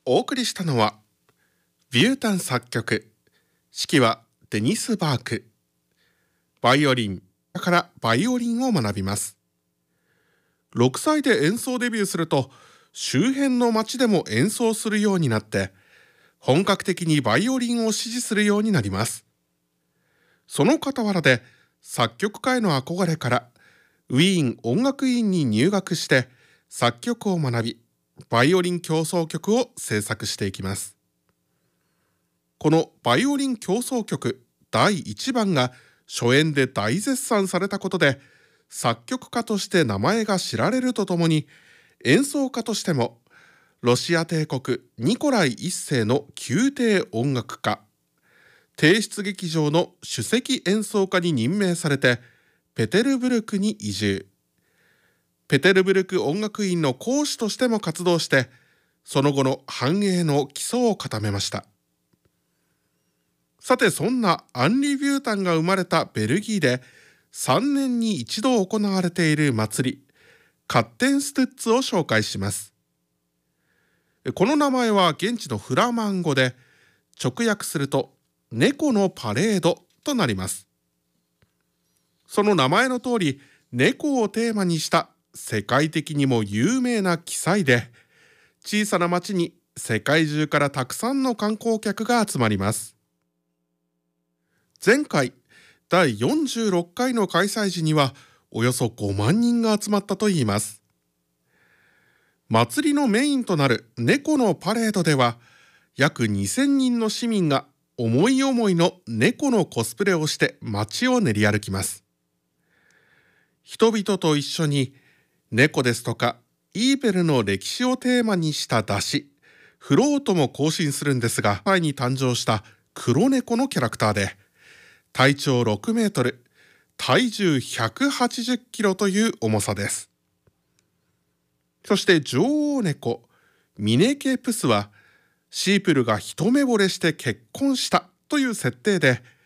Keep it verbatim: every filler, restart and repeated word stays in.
お送りしたのはビュータン作曲、指揮はデニス・バーク。バイオリンからバイオリンを学びます。ろくさいで演奏デビューすると、周辺の町でも演奏するようになって、本格的にバイオリンを指示するようになります。その傍らで作曲家への憧れからウィーン音楽院に入学して作曲を学び、バイオリン協奏曲を制作していきます。このバイオリン協奏曲だいいちばんが初演で大絶賛されたことで、作曲家として名前が知られるとともに、演奏家としてもロシア帝国ニコライいっせいの宮廷音楽家、帝室劇場の首席演奏家に任命されてペテルブルクに移住。ペテルブルク音楽院の講師としても活動して、その後の繁栄の基礎を固めました。さて、そんなアンリ・ビュータンが生まれたベルギーでさんねんに一度行われている祭り、カッテンストゥッツを紹介します。この名前は現地のフラマン語で、直訳すると猫のパレードとなります。その名前の通り、猫をテーマにした世界的にも有名な奇祭で、小さな町に世界中からたくさんの観光客が集まります。前回だいよんじゅうろっかいの開催時にはおよそごまんにんが集まったといいます。祭りのメインとなる猫のパレードでは、約にせんにんの市民が思い思いの猫のコスプレをして街を練り歩きます。人々と一緒に猫ですとかイーペルの歴史をテーマにした山車、フロートも行進するんですが、前に誕生した黒猫のキャラクターで、体長ろくメートル、体重ひゃくはちじゅっキロという重さです。そして女王猫ミネケプスは、シープルが一目惚れして結婚したという設定で、